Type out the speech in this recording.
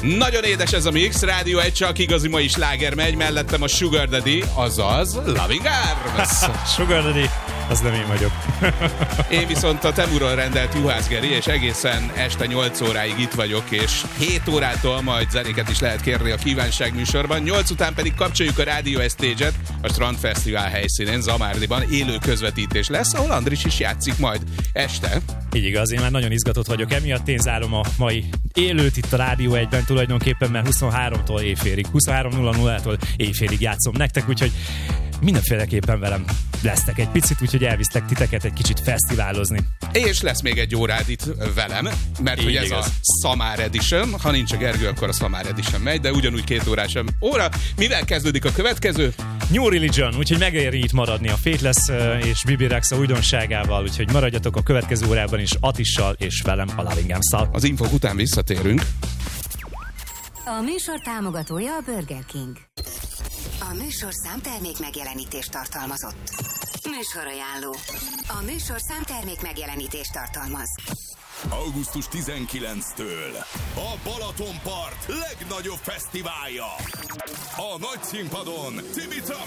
Nagyon édes ez a mix, Rádió 1, csak igazi mai sláger megy, mellettem a Sugar Daddy, azaz Loving Arms. Sugar Daddy, az nem én vagyok. Én viszont a Temurról rendelt Juhász Geri, és egészen este 8 óráig itt vagyok, és 7 órától majd zenéket is lehet kérni a kívánság műsorban. 8 után pedig kapcsoljuk a Rádió Stage-et a Strandfesztivál helyszínén, Zamárdiban élő közvetítés lesz, ahol Andris is játszik majd este. Így igaz, én már nagyon izgatott vagyok emiatt, én zárom a mai élőt itt a Rádió 1-ben tulajdonképpen, mert 23-tól éjfélig, 23:00-tól éjfélig játszom nektek, úgyhogy mindenféleképpen velem lesztek egy picit, úgyhogy elvisztek titeket egy kicsit fesztiválozni. És lesz még egy órád itt velem, mert így hogy ez igaz. a Summer Edition, ha nincs a Gergő, akkor a Summer Edition megy, de ugyanúgy 2 órás óra. Mivel kezdődik a következő? New Religion, úgyhogy megéri itt maradni a Faithless és Bibi Rexha újdonságával, úgyhogy maradjatok a következő órában is Atissal és velem a Loving Arms-szal. Az infók után visszatérünk. A műsor támogatója a Burger King. A műsor számtermék megjelenítést tartalmazott. Műsorajánló. A műsor számtermék megjelenítést tartalmaz. Augusztus 19-től a Balatonpart legnagyobb fesztiválja. A nagy színpadon Timitra